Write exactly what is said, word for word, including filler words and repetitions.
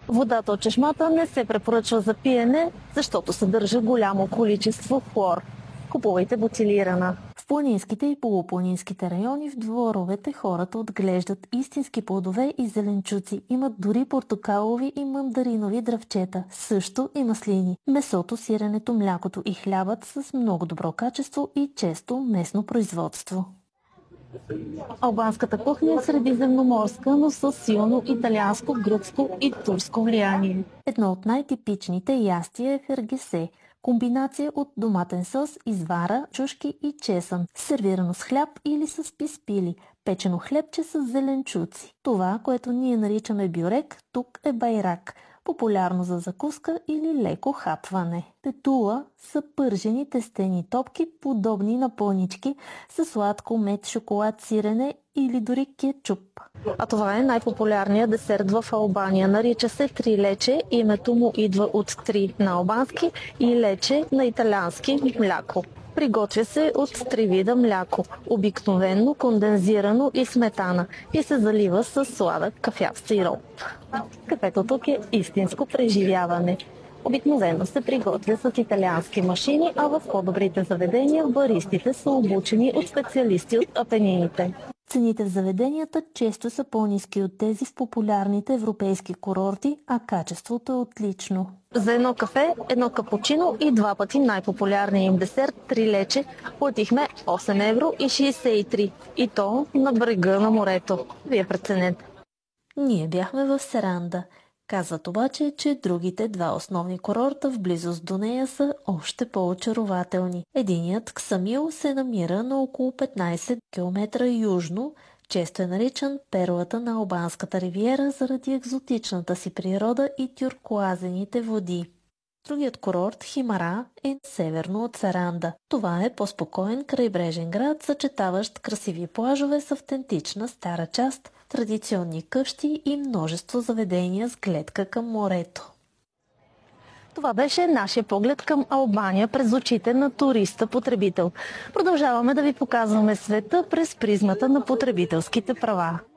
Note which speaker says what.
Speaker 1: Водата от чешмата не се препоръчва за пиене, защото съдържа голямо количество хлор. Купувайте бутилирана.
Speaker 2: В планинските и полупланинските райони в дворовете хората отглеждат истински плодове и зеленчуци. Имат дори портокалови и мандаринови дръвчета, също и маслини. Месото, сиренето, млякото и хлябът с много добро качество и често местно производство.
Speaker 1: Албанската кухня е средиземноморска, но с силно италианско, гръцко и турско влияние.
Speaker 2: Едно от най-типичните ястия е фергесе – комбинация от доматен сос, извара, чушки и чесън, сервирано с хляб или с писпили, печено хлебче с зеленчуци. Това, което ние наричаме бюрек, тук е байрак, популярно за закуска или леко хапване. Петула са пържени тестени топки, подобни на пълнички, с сладко, мед, шоколад, сирене или дори кетчуп.
Speaker 1: А това е най-популярният десерт в Албания. Нарича се трилече. Името му идва от три на албански и лече на италиански мляко. Приготвя се от три вида мляко, обикновено, кондензирано и сметана, и се залива с сладък кафяв сироп. Кафето тук е истинско преживяване. Обикновено се приготвя с италиански машини, а в по-добрите заведения баристите са обучени от специалисти от Апенините.
Speaker 2: Цените в заведенията често са по-ниски от тези в популярните европейски курорти, а качеството е отлично.
Speaker 1: За едно кафе, едно капучино и два пъти най-популярният им десерт трилече платихме осем евро и шейсет и три. И то на брега на морето. Вие преценете.
Speaker 2: Ние бяхме в Серанда. Казват обаче, че другите два основни курорта в близост до нея са още по-очарователни. Единият, Ксамил, се намира на около петнайсет километра южно, често е наричан перлата на Албанската ривиера заради екзотичната си природа и тюркоазените води. Другият курорт, Химара, е северно от Саранда. Това е по-спокоен крайбрежен град, съчетаващ красиви плажове с автентична стара част, традиционни къщи и множество заведения с гледка към морето.
Speaker 1: Това беше нашия поглед към Албания през очите на туриста-потребител. Продължаваме да ви показваме света през призмата на потребителските права.